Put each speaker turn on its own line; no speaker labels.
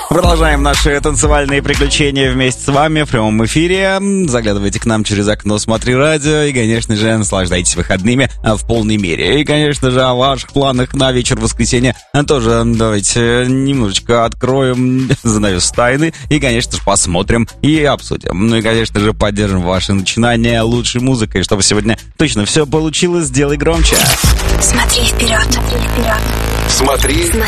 Продолжаем наши танцевальные приключения вместе с вами в прямом эфире. Заглядывайте к нам через окно «Смотри радио» и, конечно же, наслаждайтесь выходными в полной мере. И, конечно же, о ваших планах на вечер воскресенья тоже давайте немножечко откроем занавес тайны и, конечно же, посмотрим и обсудим. Ну и, конечно же, поддержим ваши начинания лучшей музыкой, чтобы сегодня точно все получилось. Сделай громче.
Смотри вперед, смотри вперед.
Смотри